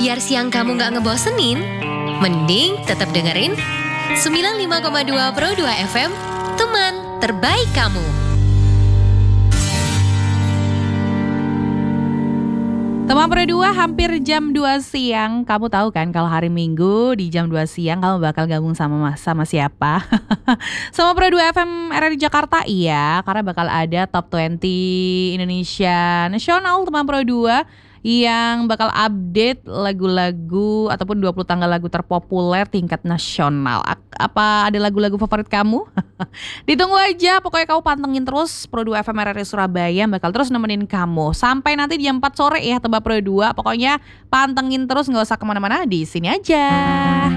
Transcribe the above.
Biar siang kamu gak ngebosenin, mending tetap dengerin 95,2 Pro 2 FM, teman terbaik kamu. Teman Pro 2 hampir jam 2 siang. Kamu tahu kan kalau hari Minggu di jam 2 siang kamu bakal gabung sama siapa? Sama Pro 2 FM RRI Jakarta, iya, karena bakal ada Top 20 Indonesia Nasional Teman Pro 2 yang bakal update lagu-lagu ataupun 20 tanggal lagu terpopuler tingkat nasional. Apa ada lagu-lagu favorit kamu? Ditunggu aja, pokoknya kamu pantengin terus Pro 2 FM RRI Surabaya bakal terus nemenin kamu sampai nanti jam 4 sore ya Tebak Pro 2. Pokoknya pantengin terus, gak usah kemana-mana, di sini aja.